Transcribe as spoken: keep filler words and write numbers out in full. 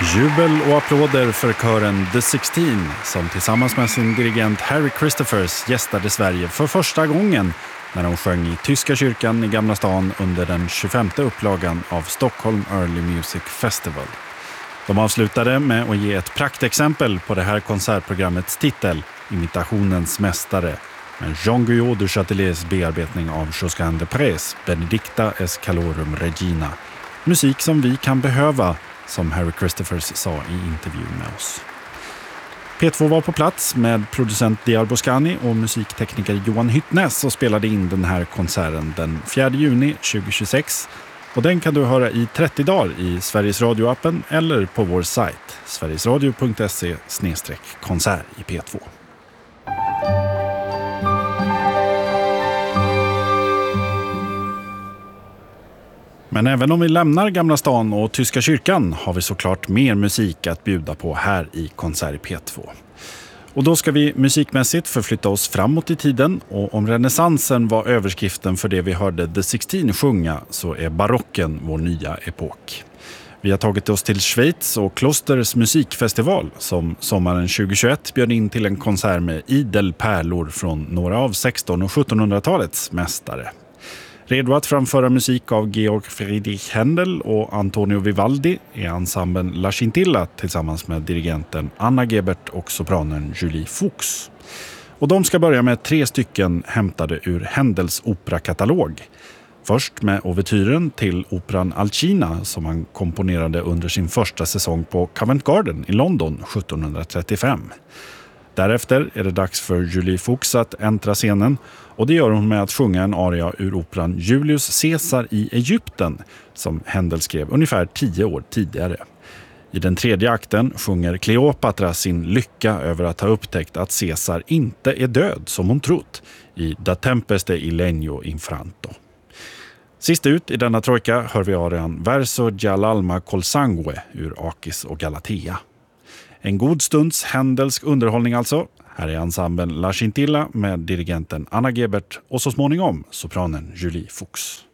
Jubel och applåder för kören The sexton som tillsammans med sin dirigent Harry Christophers gästade Sverige för första gången när de sjöng i Tyska kyrkan i Gamla stan under den tjugofemte upplagan av Stockholm Early Music Festival. De avslutade med att ge ett praktexempel på det här konsertprogrammets titel, Imitationens mästare, med Jean Guyot du Châtelets bearbetning av Josquin de Prez, Benedicta es Calorum Regina. Musik som vi kan behöva, som Harry Christophers sa i intervjun med oss. P två var på plats med producent Diar Boscani och musiktekniker Johan Hyttnäs och spelade in den här konserten den fjärde juni tjugohundratjugosex. Och den kan du höra i trettio dagar i Sveriges Radio-appen eller på vår sajt sverigesradio punkt se slash konsert i P två. Men även om vi lämnar Gamla stan och Tyska kyrkan har vi såklart mer musik att bjuda på här i Konsert i P två. Och då ska vi musikmässigt förflytta oss framåt i tiden, och om renässansen var överskriften för det vi hörde The sexton sjunga så är barocken vår nya epok. Vi har tagit oss till Schweiz och Klosters musikfestival som sommaren tjugohundratjugoett bjöd in till en konsert med idel pärlor från några av sexton- och sjuttonhundratalets mästare. Redo att framföra musik av Georg Friedrich Händel och Antonio Vivaldi är ensemblen La Scintilla tillsammans med dirigenten Anna Gebert och sopranen Julie Fuchs. Och de ska börja med tre stycken hämtade ur Händels operakatalog. Först med ouvertyren till operan Alcina som han komponerade under sin första säsong på Covent Garden i London sjuttonhundratrettiofem. Därefter är det dags för Julie Fuchs att äntra scenen, och det gör hon med att sjunga en aria ur operan Julius Caesar i Egypten som Händel skrev ungefär tio år tidigare. I den tredje akten sjunger Kleopatra sin lycka över att ha upptäckt att Caesar inte är död som hon trott i Da Tempeste i Legno Infranto. Sist ut i denna trojka hör vi arian Verso Giallalma col sangue ur Akis och Galatea. En god stunds händelsk underhållning alltså. Här är ensemblen La Scintilla med dirigenten Anna Gebert och så småningom sopranen Julie Fuchs.